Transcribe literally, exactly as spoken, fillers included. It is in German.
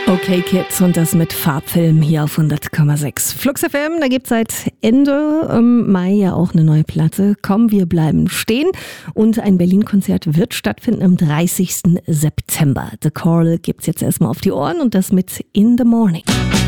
Okay Kids und das mit Farbfilm hier auf hundert Komma sechs. Flux F M, da gibt es seit Ende ähm, Mai ja auch eine neue Platte. Komm, wir bleiben stehen. Und ein Berlin-Konzert wird stattfinden am dreißigsten September. The Call gibt's jetzt erstmal auf die Ohren und das mit In the Morning.